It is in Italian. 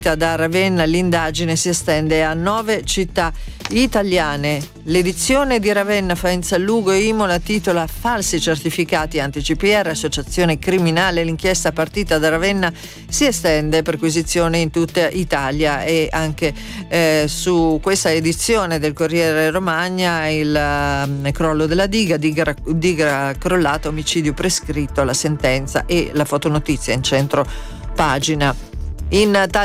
da Ravenna, l'indagine si estende a 9 città italiane. L'edizione di Ravenna, Faenza, Lugo e Imola titola Falsi certificati anti-CPR, associazione criminale. L'inchiesta partita da Ravenna si estende, perquisizione in tutta Italia, e anche su questa edizione del Corriere Romagna il crollo della diga crollata, omicidio prescritto, la sentenza e la fotonotizia in centro pagina. In